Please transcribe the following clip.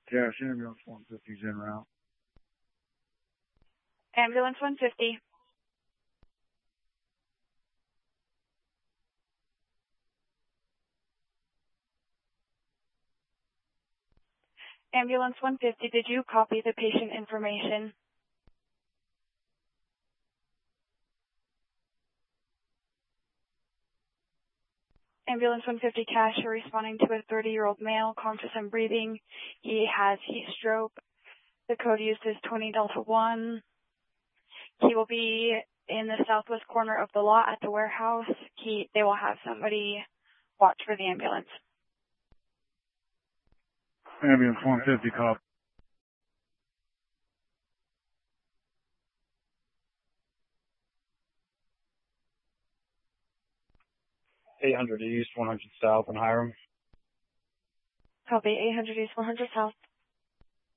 Cash ambulance 150's en route. Ambulance 150. Ambulance 150, did you copy the patient information? Ambulance 150 Cash, you're responding to a 30-year-old male, conscious and breathing. He has heat stroke. The code used is 20 Delta 1. He will be in the southwest corner of the lot at the warehouse. They will have somebody watch for the ambulance. Ambulance 150, copy. $800 East, 100 South in Hiram. Copy, 800 East, 100 South.